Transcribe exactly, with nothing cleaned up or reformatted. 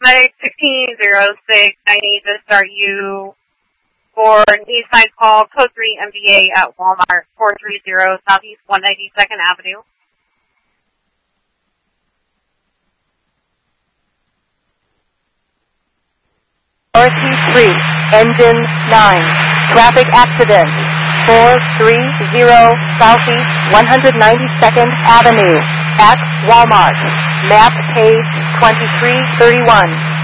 Site sixteen oh six, I need to start you for need side call, code three M D A at Walmart, four three zero Southeast one hundred ninety-second Avenue. Dorothy three, Engine nine, traffic accident, four three zero Southeast one hundred ninety-second Avenue, at Walmart, map page twenty-three thirty-one.